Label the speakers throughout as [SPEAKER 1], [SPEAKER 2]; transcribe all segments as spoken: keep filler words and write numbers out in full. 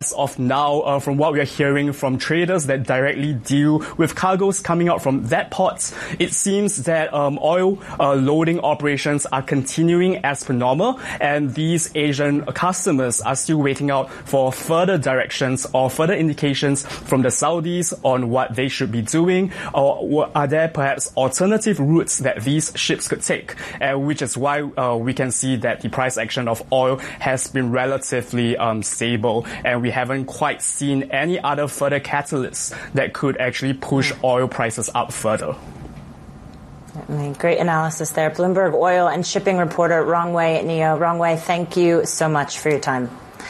[SPEAKER 1] of now, uh, from what we are hearing from traders that directly deal with cargoes coming out from that port, it seems that um, oil uh, loading operations are continuing as per normal, and these Asian customers are still waiting out for further directions or further indications from the Saudis on what they should be doing, or are there perhaps alternative routes that these ships could take, uh, which is why uh, we can see that the price action of oil has been relatively um, stable, and we haven't quite seen any other further catalysts that could actually push oil prices up further.
[SPEAKER 2] Great analysis there. Bloomberg oil and shipping reporter Rongwei Neo. Rongwei, thank you so much for your time.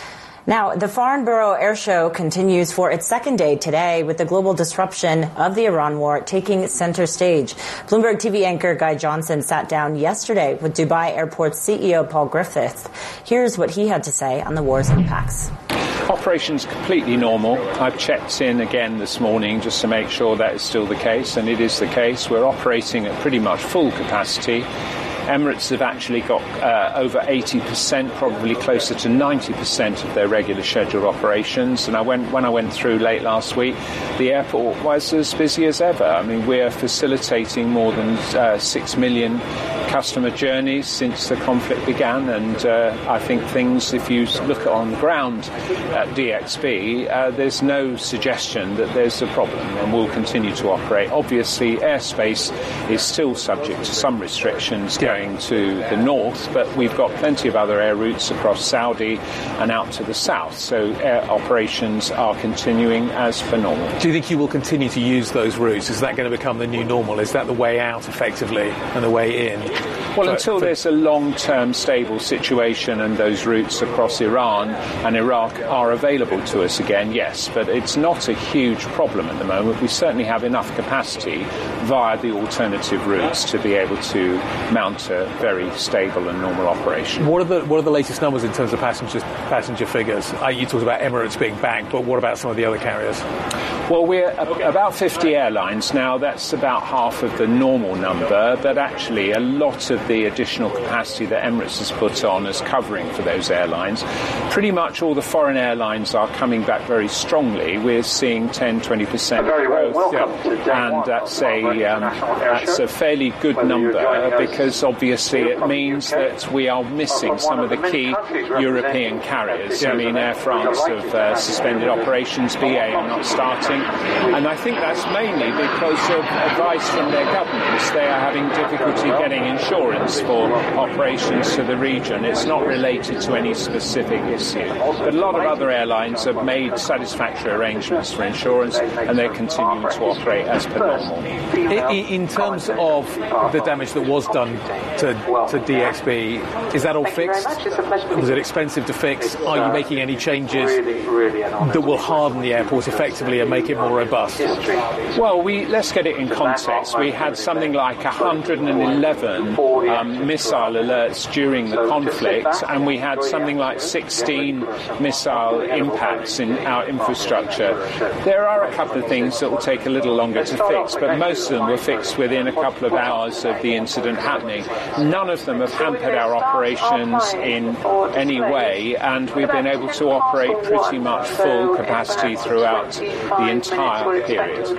[SPEAKER 2] Now, the Farnborough Air Show continues for its second day today, with the global disruption of the Iran war taking center stage. Bloomberg T V anchor Guy Johnson sat down yesterday with Dubai Airport's C E O Paul Griffiths. Here's what he had to say on the war's impacts.
[SPEAKER 3] Operations completely normal. I've checked in again this morning just to make sure that is still the case, and it is the case. We're operating at pretty much full capacity. Emirates have actually got uh, over eighty percent, probably closer to ninety percent of their regular scheduled operations. And I went, when I went through late last week, the airport was as busy as ever. I mean, we're facilitating more than uh, six million customer journeys since the conflict began. And uh, I think things, if you look at on the ground at D X B, uh, there's no suggestion that there's a problem, and we'll continue to operate. Obviously, airspace is still subject to some restrictions going to the north, but we've got plenty of other air routes across Saudi and out to the south. So air operations are continuing as per normal.
[SPEAKER 4] Do you think you will continue to use those routes? Is that going to become the new normal? Is that the way out, effectively, and the way in?
[SPEAKER 3] Well, until there's a long-term stable situation and those routes across Iran and Iraq are available to us again, yes. But it's not a huge problem at the moment. We certainly have enough capacity via the alternative routes to be able to mount a very stable and normal operation.
[SPEAKER 4] What are the what are the latest numbers in terms of passenger passenger figures? Uh, you talked about Emirates being back, but what about some of the other carriers?
[SPEAKER 3] Well, we're about fifty airlines now. That's about half of the normal number, but actually a lot of the additional capacity that Emirates has put on is covering for those airlines. Pretty much all the foreign airlines are coming back very strongly. We're seeing ten, twenty percent growth, and that's a, um, that's a fairly good number, because obviously it means that we are missing some of the key European carriers. I mean, Air France have uh, suspended operations, B A are not starting, and I think that's mainly because of advice from their governments. They are having difficulty getting insurance for operations to the region. It's not related to any specific issue. But a lot of other airlines have made satisfactory arrangements for insurance, and they're continuing to operate as per normal.
[SPEAKER 4] In, in terms of the damage that was done to, to D X B, is that all fixed? Was it expensive to fix? Are you making any changes that will harden the airport effectively and make it more robust?
[SPEAKER 3] Well, we let's get it in context. We had something like one hundred eleven um, missile alerts during the conflict, and we had something like sixteen missile impacts in our infrastructure. There are a couple of things that will take a little longer to fix, but most of them were fixed within a couple of hours of the incident happening. None of them have hampered our operations in any way, and we've been able to operate pretty much full capacity throughout the entire period.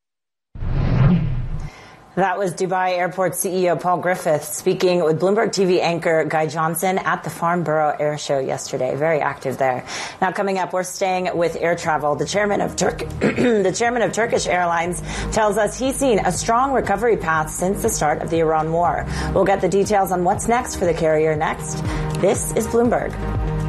[SPEAKER 2] That was Dubai Airport C E O Paul Griffiths speaking with Bloomberg T V anchor Guy Johnson at the Farnborough Air Show yesterday. Very active there. Now, coming up, we're staying with air travel. The chairman of Turk, the chairman of Turkish Airlines tells us he's seen a strong recovery path since the start of the Iran war. We'll get the details on what's next for the carrier next. This is Bloomberg.